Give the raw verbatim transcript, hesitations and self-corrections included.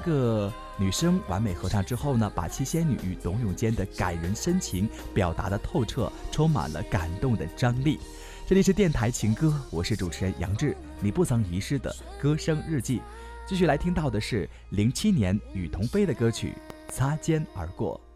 个女生完美合唱之后呢，把七仙女与董永坚的感人深情表达的透彻，充满了感动的张力。这里是电台情歌，我是主持人杨志，你不曾遗失的歌声日记。继续来听到的是零七年雨桐飞的歌曲《擦肩而过》。